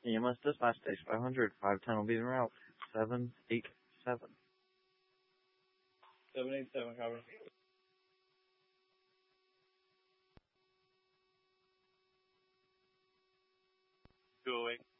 EMS dispatch station 500, 510 will be en route. 787. 787, copy. Go away.